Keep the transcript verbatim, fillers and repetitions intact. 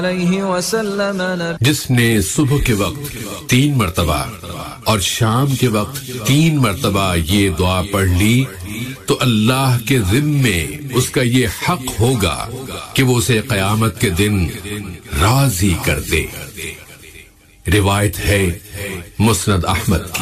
जिसने सुबह के वक्त तीन मर्तबा और शाम के वक्त तीन मर्तबा ये दुआ पढ़ ली तो अल्लाह के ज़िम्मे उसका ये हक होगा कि वो उसे क़यामत के दिन राज़ी कर दे। रिवायत है मुस्नद अहमद की।